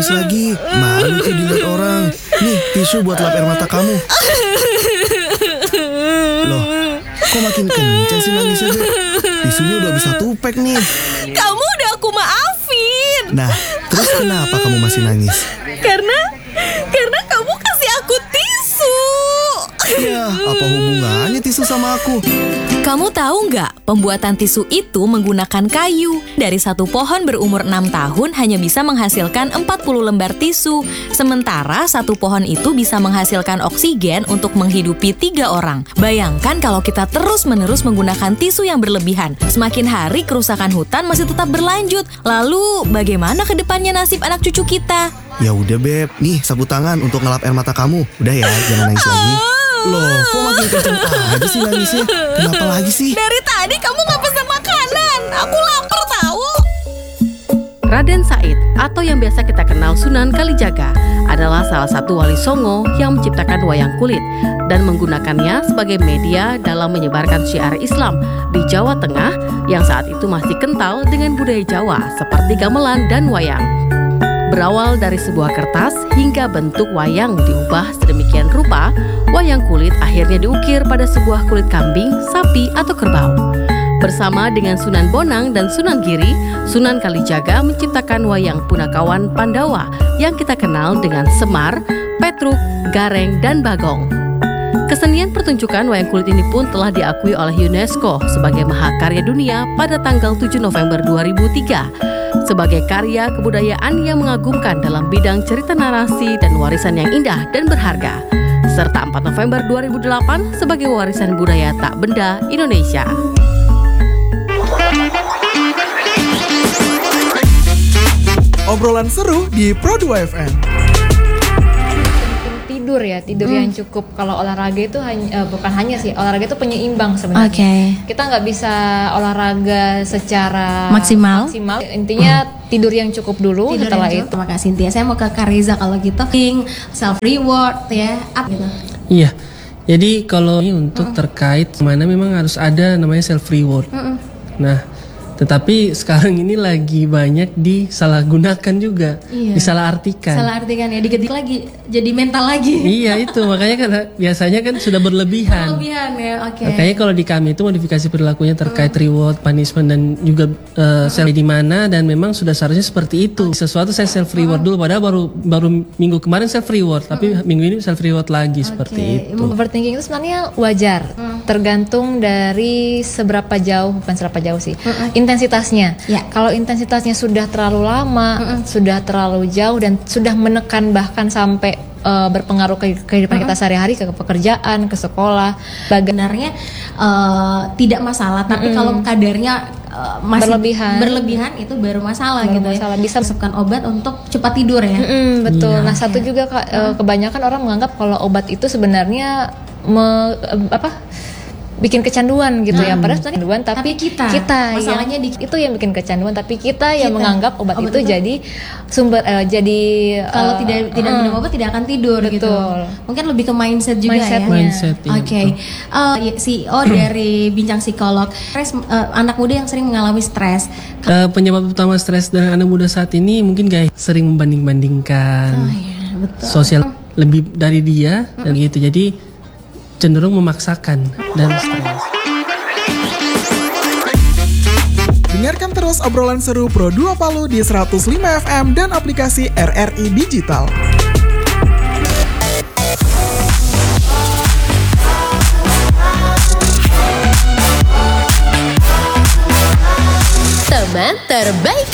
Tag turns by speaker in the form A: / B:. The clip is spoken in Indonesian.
A: lagi. Malu tuh dilihat orang. Nih, tisu buat lap air mata kamu. Loh, kok makin kenceng sih nangisnya, Beb? Tisunya udah bisa tupek nih.
B: Kamu udah aku maafin.
A: Nah, terus kenapa kamu masih nangis?
B: Karena kamu kasih aku tisu.
A: Ya, apa hubungannya tisu sama aku?
B: Kamu tahu nggak, pembuatan tisu itu menggunakan kayu. Dari satu pohon berumur 6 tahun hanya bisa menghasilkan 40 lembar tisu. Sementara satu pohon itu bisa menghasilkan oksigen untuk menghidupi 3 orang. Bayangkan kalau kita terus-menerus menggunakan tisu yang berlebihan. Semakin hari kerusakan hutan masih tetap berlanjut. Lalu bagaimana ke depannya nasib anak cucu kita?
A: Ya udah, Beb. Nih, sapu tangan untuk ngelap air mata kamu. Udah ya, jangan nangis lagi. Loh, kok makin kenceng aja sih nangisnya? Kenapa lagi sih?
B: Dari tadi kamu nggak pesan makanan. Aku lapar tahu.
C: Raden Said atau yang biasa kita kenal Sunan Kalijaga adalah salah satu wali Songo yang menciptakan wayang kulit dan menggunakannya sebagai media dalam menyebarkan syiar Islam di Jawa Tengah yang saat itu masih kental dengan budaya Jawa seperti gamelan dan wayang. Berawal dari sebuah kertas hingga bentuk wayang diubah sedemikian rupa, wayang kulit akhirnya diukir pada sebuah kulit kambing, sapi, atau kerbau. Bersama dengan Sunan Bonang dan Sunan Giri, Sunan Kalijaga menciptakan wayang Punakawan Pandawa yang kita kenal dengan Semar, Petruk, Gareng, dan Bagong. Kesenian pertunjukan wayang kulit ini pun telah diakui oleh UNESCO sebagai Mahakarya Dunia pada tanggal 7 November 2003 sebagai karya kebudayaan yang mengagumkan dalam bidang cerita narasi dan warisan yang indah dan berharga, serta 4 November 2008 sebagai warisan budaya tak benda Indonesia.
D: Obrolan seru di Pro2 FM.
E: Tidur yang cukup. Kalau olahraga itu bukan hanya sih, olahraga itu penyeimbang sebenarnya. Kita nggak bisa olahraga secara maksimal. Intinya tidur yang cukup dulu. Setelah itu.
F: Terima kasih Cynthia. Saya mau ke Kariza kalau gitu. Self reward ya, up gitu.
G: Iya. Jadi kalau ini untuk terkait mana memang harus ada namanya self reward. Nah, tetapi sekarang ini lagi banyak disalahgunakan juga, disalahartikan.
F: Disalahartikan ya, diketik lagi, jadi mental lagi.
G: Iya itu, makanya kan biasanya kan sudah berlebihan.
F: Berlebihan ya, oke.
G: Makanya kalau di kami itu modifikasi perilakunya terkait reward, punishment dan juga self di mana dan memang sudah seharusnya seperti itu. Sesuatu saya self reward dulu, padahal baru minggu kemarin self reward, tapi minggu ini self reward lagi seperti itu.
E: Overthinking itu sebenarnya wajar, tergantung dari seberapa jauh, bukan seberapa jauh sih. Intensitasnya. Kalau intensitasnya sudah terlalu lama, sudah terlalu jauh dan sudah menekan bahkan sampai berpengaruh ke kehidupan kita sehari-hari, ke pekerjaan, ke sekolah.
F: Sebenarnya tidak masalah, tapi kalau kadarnya masih berlebihan itu baru masalah gitu ya.
E: Bisa
F: masukkan obat untuk cepat tidur ya.
E: Betul. Nah, satu juga kebanyakan orang menganggap kalau obat itu sebenarnya bikin kecanduan gitu ya. Padahal sebenarnya kecanduan tapi kita masalahnya itu yang bikin kecanduan, tapi kita yang menganggap obat itu jadi sumber kalau tidak minum obat tidak akan tidur. Betul. Gitu. Mungkin lebih ke mindset juga ya.
F: Oke. CEO dari Bincang Psikolog. Anak muda yang sering mengalami stres.
G: Penyebab utama stres dari anak muda saat ini mungkin guys sering membanding-bandingkan. Sosial lebih dari dia dan gitu. Jadi cenderung memaksakan dan stres.
D: Dengarkan terus obrolan seru Pro2 Palu di 105 FM dan aplikasi RRI Digital.
B: Teman terbaik